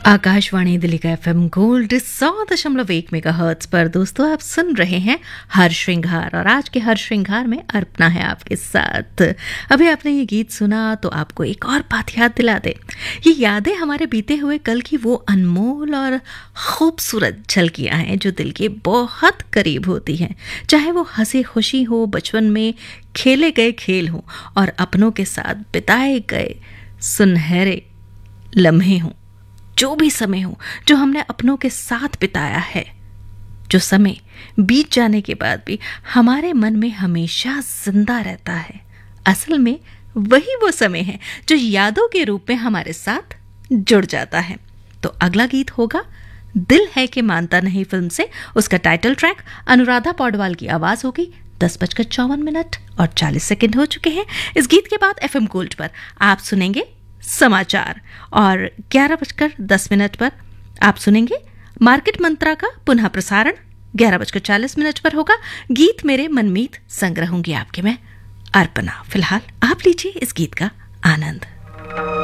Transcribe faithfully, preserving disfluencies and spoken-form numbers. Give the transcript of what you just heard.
आकाशवाणी दिल्ली का FM gold सौ दशमलव एक मेगा हर्ट्ज पर दोस्तों आप सुन रहे हैं हर श्रृंगार। और आज के हर श्रृंगार में अर्पणा है आपके साथ। अभी आपने ये गीत सुना तो आपको एक और बात याद दिला दे। ये यादें हमारे बीते हुए कल की वो अनमोल और खूबसूरत झलकियां हैं जो दिल के बहुत करीब होती हैं। चाहे वो हंसी खुशी हो, बचपन में खेले गए खेल हो और अपनों के साथ बिताए गए सुनहरे लम्हे हों। जो भी समय हो जो हमने अपनों के साथ बिताया है, जो समय बीत जाने के बाद भी हमारे मन में हमेशा जिंदा रहता है, असल में वही वो समय है जो यादों के रूप में हमारे साथ जुड़ जाता है। तो अगला गीत होगा दिल है कि मानता नहीं फिल्म से। उसका टाइटल ट्रैक अनुराधा पौडवाल की आवाज होगी। दस बजकर चौवन मिनट और चालीस सेकेंड हो चुके हैं। इस गीत के बाद एफएम गोल्ड पर आप सुनेंगे समाचार और ग्यारह बजकर दस मिनट पर आप सुनेंगे मार्केट मंत्रा का पुनः प्रसारण। ग्यारह बजकर चालीस मिनट पर होगा गीत मेरे मनमीत। संग रहूंगी आपके मैं अर्पणा। फिलहाल आप लीजिए इस गीत का आनंद।